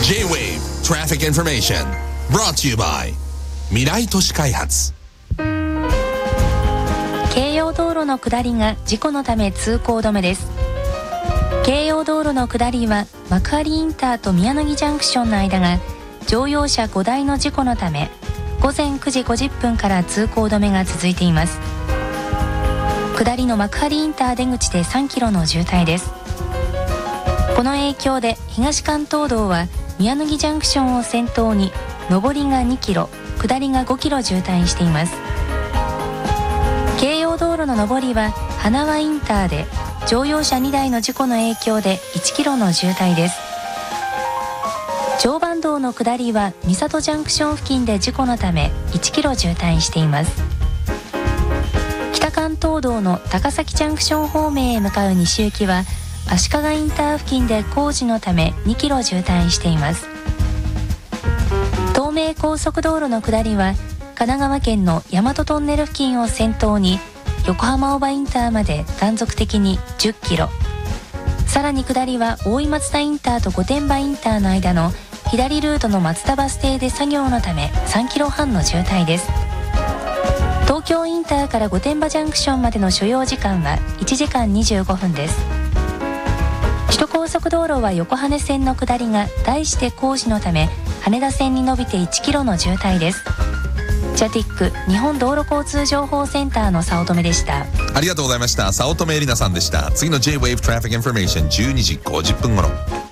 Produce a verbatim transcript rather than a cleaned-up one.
J-Wave Traffic Information brought to you by 未来都市開発。 京葉道路の下りが事故のため通行止めです。京葉道路の下りは幕張インターと宮野木ジャンクションの間が乗用車ごだいの事故のためごぜんくじごじゅっぷんから通行止めが続いています。下りの幕張インター出口でさんキロの渋滞です。この影響で東関東道は宮野木ジャンクションを先頭に上りがにキロ、下りがごキロ渋滞しています。京葉道路の上りは花輪インターで乗用車にだいの事故の影響でいちキロの渋滞です。常磐道の下りは三郷ジャンクション付近で事故のためいちキロ渋滞しています。北関東道の高崎ジャンクション方面へ向かう西行きは足利インター付近で工事のためにキロ渋滞しています。東名高速道路の下りは神奈川県の大和トンネル付近を先頭に横浜大場インターまで断続的にじゅっキロ、さらに下りは大井松田インターと御殿場インターの間の左ルートの松田バス停で作業のためさんキロはんの渋滞です。東京インターから御殿場ジャンクションまでの所要時間はいちじかんにじゅうごふんです。首都高速道路は横羽線の下りが大して工事のため羽田線に伸びていちキロの渋滞です。ジャティック日本道路交通情報センターの早乙女でした。 ありがとうございました。早乙女エリナさんでした。次の J-Wave Traffic Information じゅうにじごじゅっぷん頃。